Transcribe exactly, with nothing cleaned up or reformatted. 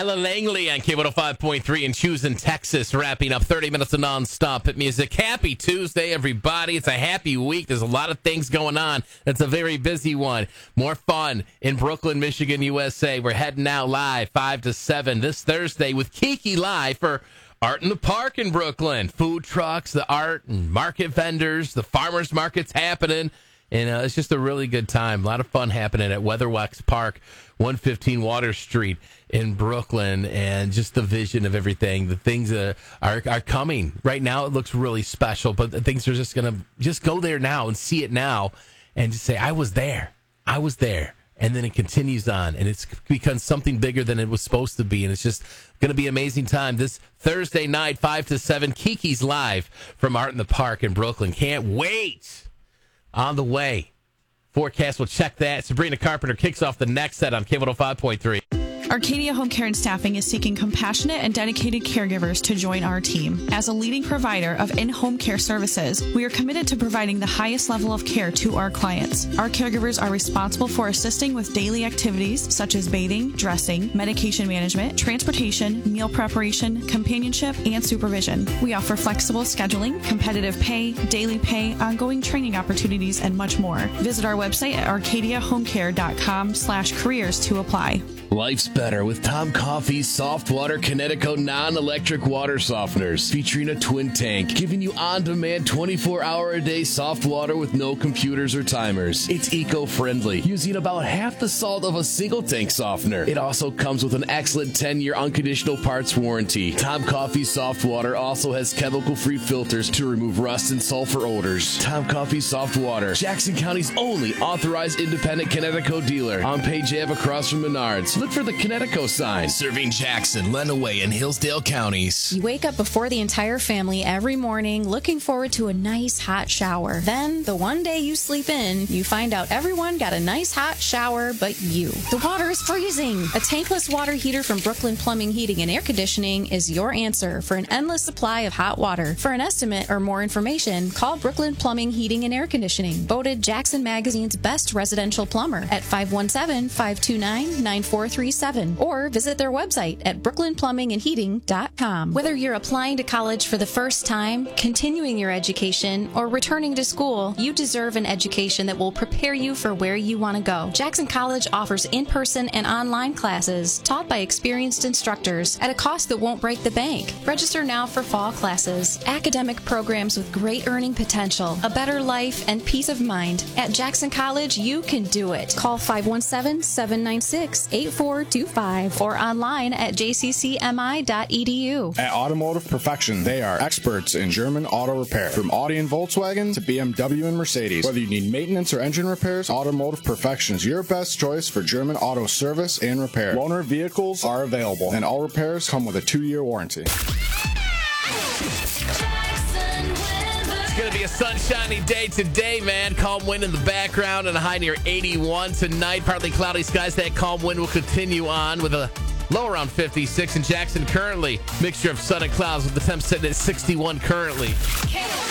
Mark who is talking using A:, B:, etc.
A: Ella Langley on K one oh five point three in Houston, Texas, wrapping up thirty minutes of nonstop hit music. Happy Tuesday, everybody. It's a happy week. There's a lot of things going on. It's a very busy one. More fun in Brooklyn, Michigan, U S A. We're heading out live five to seven this Thursday with Kiki Live for Art in the Park in Brooklyn. Food trucks, the art and market vendors, the farmers market's happening. And uh, it's just a really good time. A lot of fun happening at Weatherwax Park, one fifteen Water Street in Brooklyn. And just the vision of everything. The things that are, are coming. Right now, it looks really special. But the things are just going to just go there now and see it now. And just say, I was there. I was there. And then it continues on. And it's become something bigger than it was supposed to be. And it's just going to be an amazing time. This Thursday night, five to seven, Kiki's Live from Art in the Park in Brooklyn. Can't wait. On the way. Forecast, we'll check that. Sabrina Carpenter kicks off the next set on K one oh five point three.
B: Arcadia Home Care and Staffing is seeking compassionate and dedicated caregivers to join our team. As a leading provider of in-home care services, we are committed to providing the highest level of care to our clients. Our caregivers are responsible for assisting with daily activities such as bathing, dressing, medication management, transportation, meal preparation, companionship, and supervision. We offer flexible scheduling, competitive pay, daily pay, ongoing training opportunities, and much more. Visit our website at arcadia home care dot com slash careers to apply.
C: Life's better with Tom Coffee's Soft Water Kinetico non-electric water softeners, featuring a twin tank, giving you on-demand twenty-four hour a day soft water with no computers or timers. It's eco-friendly, using about half the salt of a single tank softener. It also comes with an excellent ten year unconditional parts warranty. Tom Coffee's Soft Water also has chemical-free filters to remove rust and sulfur odors. Tom Coffee's Soft Water, Jackson County's only authorized independent Kinetico dealer, on Page Ave across from Menards. Look for the Kinetico sign. Serving Jackson, Lenawee, and Hillsdale counties.
D: You wake up before the entire family every morning looking forward to a nice hot shower. Then, the one day you sleep in, you find out everyone got a nice hot shower but you. The water is freezing. A tankless water heater from Brooklyn Plumbing, Heating, and Air Conditioning is your answer for an endless supply of hot water. For an estimate or more information, call Brooklyn Plumbing, Heating, and Air Conditioning, voted Jackson Magazine's best residential plumber, at five one seven, five two nine, nine four three seven, or visit their website at brooklyn plumbing and heating dot com. Whether you're applying to college for the first time, continuing your education, or returning to school, you deserve an education that will prepare you for where you want to go. Jackson College offers in-person and online classes taught by experienced instructors at a cost that won't break the bank. Register now for fall classes. Academic programs with great earning potential, a better life, and peace of mind. At Jackson College, you can do it. Call five one seven, seven nine six, eight four two five or online at j c c m i dot e d u.
E: At Automotive Perfection, they are experts in German auto repair. From Audi and Volkswagen to B M W and Mercedes. Whether you need maintenance or engine repairs, Automotive Perfection is your best choice for German auto service and repair. Loaner vehicles are available, and all repairs come with a two year warranty.
A: It's going to be a sunshiny day today, man. Calm wind in the background and a high near eighty-one tonight. Partly cloudy skies. That calm wind will continue on with a low around fifty-six in Jackson currently. Mixture of sun and clouds with the temp sitting at sixty-one currently.